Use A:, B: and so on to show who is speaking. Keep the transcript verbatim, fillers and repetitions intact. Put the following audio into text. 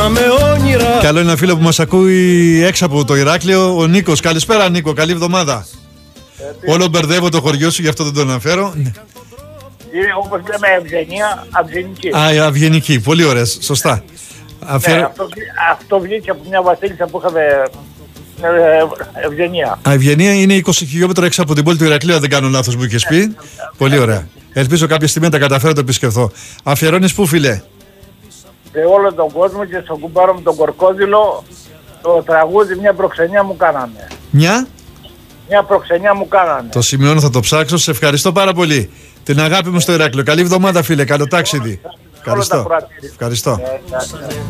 A: με όνειρα.
B: Καλό είναι ένα φίλο που μας ακούει έξω από το Ηράκλειο, ο Νίκος. Καλησπέρα Νίκο, καλή εβδομάδα.
C: Ε,
B: Όλο μπερδεύω το χωριό σου, γι' αυτό δεν το αναφέρω.
C: Είναι όπως λέμε ευγενία, αυγενική.
B: Α, η αυγενική, πολύ ωραίες, σωστά. Αφιερω...
C: Ναι, αυτό, αυτό βγήκε από μια βασίλισσα που είχαμε ε, ευγενία.
B: Α, Ευγενία είναι είκοσι χιλιόμετρα έξω από την πόλη του Ηρακλείου, αν δεν κάνω λάθος, μου είχες πει. Πολύ ωραία. Ελπίζω κάποια στιγμή να τα καταφέρω να το επισκεφθώ. Αφιερώνεις πού, φίλε?
C: Σε όλο τον κόσμο και στον κουμπάρο με τον Κορκόδηλο το τραγούδι μια προξενιά μου κάνανε.
B: Μια?
C: Μια προξενιά μου κάνανε.
B: Το σημειώνω, θα το ψάξω. Σε ευχαριστώ πάρα πολύ. Την αγάπη μου στο Ηράκλειο. Καλή εβδομάδα, φίλε. Καλό ταξίδι. Ευχαριστώ. Ευχαριστώ.